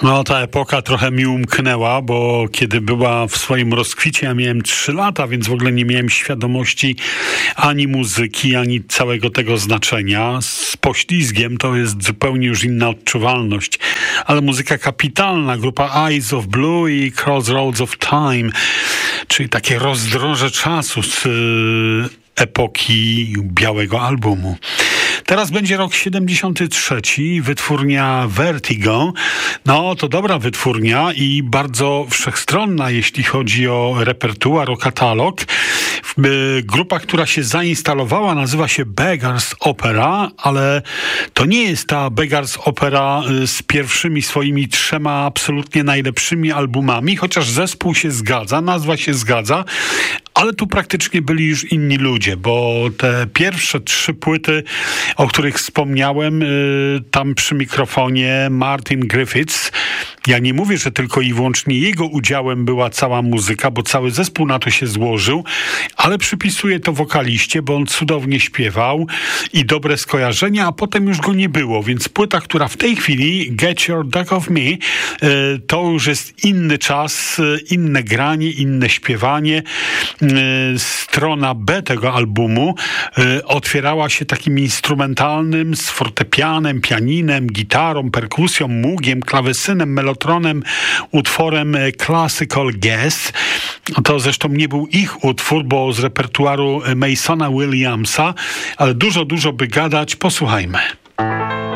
No, ta epoka trochę mi umknęła, bo kiedy była w swoim rozkwicie, ja miałem 3 lata, więc w ogóle nie miałem świadomości ani muzyki, ani całego tego znaczenia. Z poślizgiem to jest zupełnie już inna odczuwalność. Ale muzyka kapitalna, grupa Eyes of Blue i Crossroads of Time, czyli takie rozdroże czasu z epoki białego albumu. Teraz będzie rok 73, wytwórnia Vertigo. No, to dobra wytwórnia i bardzo wszechstronna, jeśli chodzi o repertuar, o katalog. Grupa, która się zainstalowała, nazywa się Beggars Opera, ale to nie jest ta Beggars Opera z pierwszymi swoimi 3 absolutnie najlepszymi albumami, chociaż zespół się zgadza, nazwa się zgadza, ale tu praktycznie byli już inni ludzie, bo te pierwsze 3 płyty, o których wspomniałem, tam przy mikrofonie Martin Griffiths. Ja nie mówię, że tylko i wyłącznie jego udziałem była cała muzyka, bo cały zespół na to się złożył, ale przypisuję to wokaliście, bo on cudownie śpiewał i dobre skojarzenia, a potem już go nie było, więc płyta, która w tej chwili, Get Your Duck of Me, to już jest inny czas, inne granie, inne śpiewanie. Strona B tego albumu otwierała się takim instrumentalnym z fortepianem, pianinem, gitarą, perkusją, mługiem, klawesynem, melotronem, utworem Classical Gas. To zresztą nie był ich utwór, bo z repertuaru Masona Williamsa, ale dużo by gadać. Posłuchajmy.